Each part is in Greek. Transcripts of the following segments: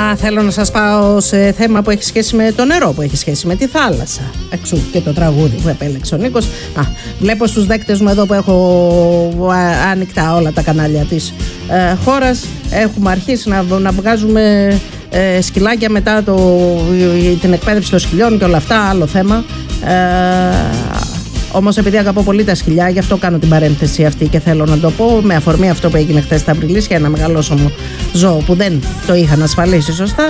θέλω να σας πάω σε θέμα που έχει σχέση με το νερό, που έχει σχέση με τη θάλασσα. Εξού και το τραγούδι που επέλεξε ο Νίκος. Βλέπω στους δέκτες μου εδώ που έχω ανοιχτά όλα τα κανάλια της χώρας. Έχουμε αρχίσει να βγάζουμε σκυλάκια μετά την εκπαίδευση των σκυλιών και όλα αυτά, άλλο θέμα. Όμως επειδή αγαπώ πολύ τα σκυλιά, γι' αυτό κάνω την παρένθεση αυτή και θέλω να το πω με αφορμή αυτό που έγινε χθες στα Βρυλίσια, ένα μεγαλόσωμο ζώο που δεν το είχαν ασφαλίσει σωστά.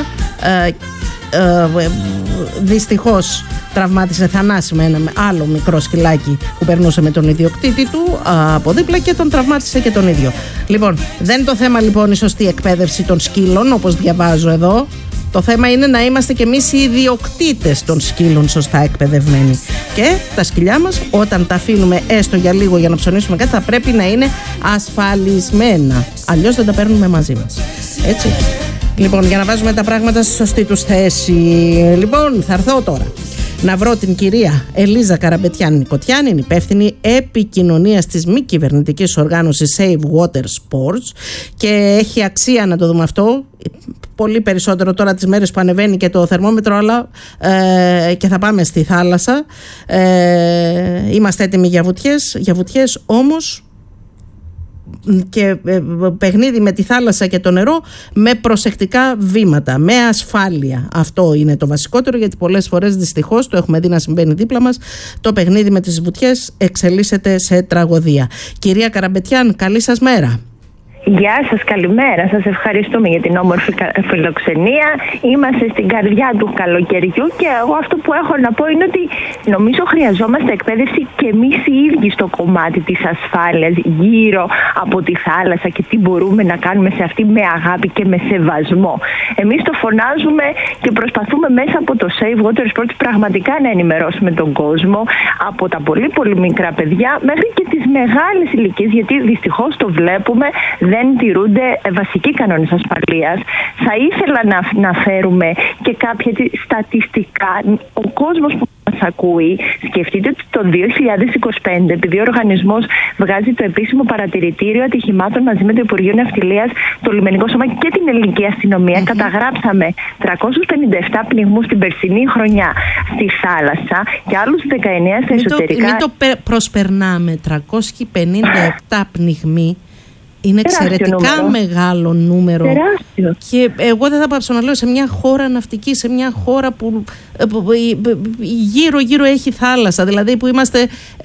Δυστυχώς τραυμάτισε θανάσιμα ένα άλλο μικρό σκυλάκι που περνούσε με τον ιδιοκτήτη του από δίπλα και τον τραυμάτισε και τον ίδιο. Λοιπόν, δεν είναι το θέμα λοιπόν η σωστή εκπαίδευση των σκύλων όπως διαβάζω εδώ. Το θέμα είναι να είμαστε κι εμείς οι ιδιοκτήτες των σκύλων σωστά εκπαιδευμένοι. Και τα σκυλιά μας, όταν τα αφήνουμε έστω για λίγο για να ψωνίσουμε κάτι, θα πρέπει να είναι ασφαλισμένα. Αλλιώς δεν τα παίρνουμε μαζί μας. Έτσι. Λοιπόν, για να βάζουμε τα πράγματα στη σωστή τους θέση. Λοιπόν, θα έρθω τώρα να βρω την κυρία Ελίζα Καραμπετιάν-Νικοτιάν, είναι υπεύθυνη επικοινωνίας της μη κυβερνητικής οργάνωσης Save Water Sports και έχει αξία να το δούμε αυτό πολύ περισσότερο τώρα τις μέρες που ανεβαίνει και το θερμόμετρο, αλλά και θα πάμε στη θάλασσα. Είμαστε έτοιμοι για βουτιές όμως και παιχνίδι με τη θάλασσα και το νερό με προσεκτικά βήματα, με ασφάλεια. Αυτό είναι το βασικότερο, γιατί πολλές φορές δυστυχώς το έχουμε δει να συμβαίνει δίπλα μας. Το παιχνίδι με τις βουτιές εξελίσσεται σε τραγωδία. Κυρία Καραμπετιάν, καλή σας μέρα. Γεια σας, καλημέρα. Σας ευχαριστούμε για την όμορφη φιλοξενία. Είμαστε στην καρδιά του καλοκαιριού και εγώ αυτό που έχω να πω είναι ότι νομίζω χρειαζόμαστε εκπαίδευση και εμείς οι ίδιοι στο κομμάτι της ασφάλειας γύρω από τη θάλασσα και τι μπορούμε να κάνουμε σε αυτή με αγάπη και με σεβασμό. Εμείς το φωνάζουμε και προσπαθούμε μέσα από το Save Water Sports πραγματικά να ενημερώσουμε τον κόσμο, από τα πολύ πολύ μικρά παιδιά μέχρι και τις μεγάλες ηλικίες, γιατί δυστυχώς το βλέπουμε, δεν τηρούνται βασικοί κανόνες ασφαλείας. Θα ήθελα να φέρουμε και κάποια στατιστικά. Ο κόσμος που μας ακούει, σκεφτείτε ότι το 2025, επειδή ο οργανισμός βγάζει το επίσημο παρατηρητήριο ατυχημάτων μαζί με το Υπουργείο Ναυτιλίας, το Λιμενικό Σώμα και την Ελληνική Αστυνομία, καταγράψαμε 357 πνιγμούς την περσινή χρονιά στη θάλασσα και άλλους 19 στα εσωτερικά. Μην το προσπερνάμε. 357 πνιγμοί. Είναι εξαιρετικά μεγάλο νούμερο. Τεράστιο. Και εγώ δεν θα πάψω να λέω, σε μια χώρα ναυτική, σε μια χώρα που γύρω έχει θάλασσα, δηλαδή που είμαστε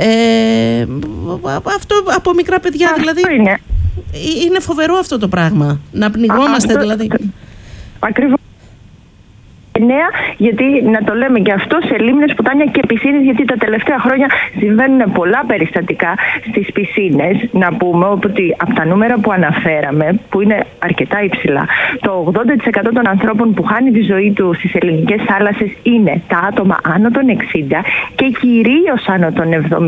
αυτό από μικρά παιδιά, αυτό δηλαδή είναι φοβερό αυτό το πράγμα, να πνιγόμαστε δηλαδή. Ακριβώς. Γιατί να το λέμε και αυτό σε λίμνες, ποτάμια και πισίνες, γιατί τα τελευταία χρόνια συμβαίνουν πολλά περιστατικά στις πισίνες. Να πούμε ότι από τα νούμερα που αναφέραμε, που είναι αρκετά υψηλά, το 80% των ανθρώπων που χάνει τη ζωή του στις ελληνικές θάλασσες είναι τα άτομα άνω των 60 και κυρίως άνω των 70.